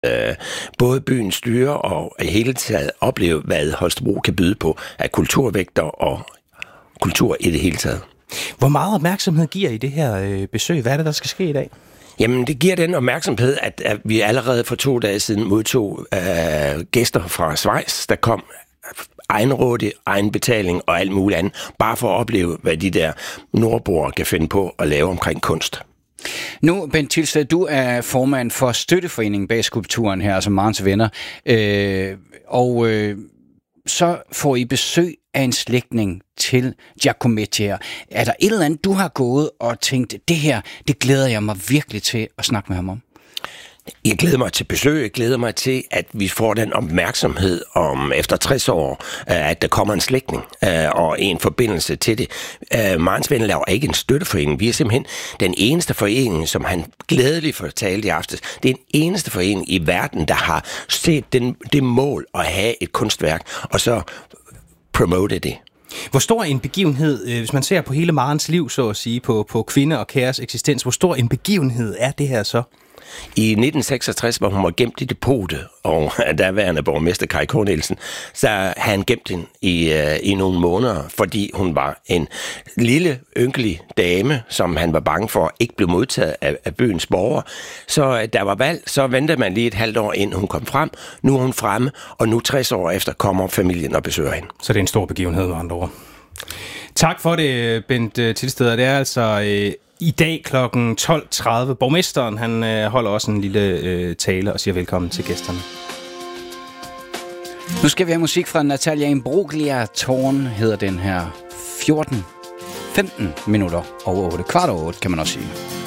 både byens styre og i hele taget opleve, hvad Holstebro kan byde på af kulturvægter og kultur i det hele taget. Hvor meget opmærksomhed giver I det her besøg? Hvad er det, der skal ske i dag? Jamen, det giver den opmærksomhed, at vi allerede for 2 dage siden modtog gæster fra Schweiz, der kom egenrådig, egenbetaling og alt muligt andet, bare for at opleve, hvad de der nordboere kan finde på at lave omkring kunst. Nu, Bent Tilsted, du er formand for støtteforeningen bag skulpturen her, altså Marens Venner, så får I besøg af en slægtning til Giacometti her. Er der et eller andet, du har gået og tænkt, det her, det glæder jeg mig virkelig til at snakke med ham om? Jeg glæder mig til besøg. Jeg glæder mig til, at vi får den opmærksomhed om efter 60 år, at der kommer en slægtning og en forbindelse til det. Marens Venner laver ikke en støtteforening. Vi er simpelthen den eneste forening, som han glædeligt fortalte i aftes. Det er den eneste forening i verden, der har set det mål at have et kunstværk, og så promote det. Hvor stor en begivenhed, hvis man ser på hele Marens liv, så at sige, på kvinde og kæres eksistens, hvor stor en begivenhed er det her så? I 1966, hvor hun var gemt i depotet, og daværende borgmester Kai K. Nielsen, så havde han gemt hende i nogle måneder, fordi hun var en lille, ynkelig dame, som han var bange for ikke blev modtaget af byens borgere. Så der var valg, så ventede man lige et halvt år, inden hun kom frem. Nu er hun fremme, og nu 60 år efter kommer familien og besøger hende. Så det er en stor begivenhed med andre ord. Tak for det, Bent Tilsted. Det er altså i dag kl. 12.30. Borgmesteren han holder også en lille tale og siger velkommen til gæsterne. Nu skal vi have musik fra Natalia Imbruglia. Tårn hedder den her. 15 minutter over 8. 7:15 kan man også sige.